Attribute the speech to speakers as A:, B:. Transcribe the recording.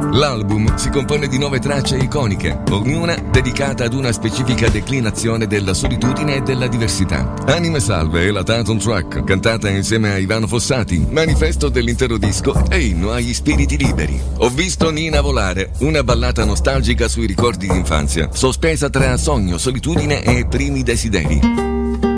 A: L'album si compone di 9 tracce iconiche, ognuna dedicata ad una specifica declinazione della solitudine e della diversità. Anime Salve è la title track, cantata insieme a Ivano Fossati, manifesto dell'intero disco e inno agli spiriti liberi. Ho visto Nina volare, una ballata nostalgica sui ricordi d'infanzia, sospesa tra sogno, solitudine e primi desideri.